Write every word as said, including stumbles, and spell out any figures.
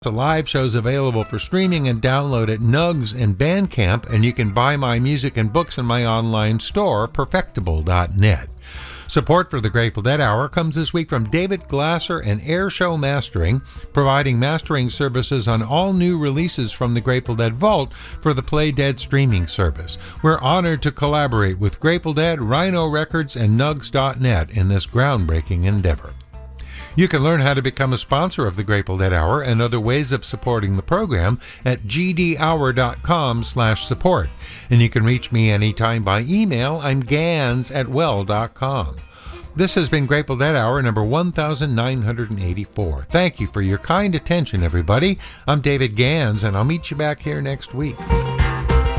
The live show's available for streaming and download at Nugs and Bandcamp, and you can buy my music and books in my online store, perfectible dot net. Support for the Grateful Dead Hour comes this week from David Glasser and Air Show Mastering, providing mastering services on all new releases from the Grateful Dead Vault for the Play Dead streaming service. We're honored to collaborate with Grateful Dead, Rhino Records, and Nugs dot net in this groundbreaking endeavor. You can learn how to become a sponsor of the Grateful Dead Hour and other ways of supporting the program at g d hour dot com slash support. And you can reach me anytime by email. I'm gans at well dot com. This has been Grateful Dead Hour number one thousand nine hundred eighty-four. Thank you for your kind attention, everybody. I'm David Gans, and I'll meet you back here next week.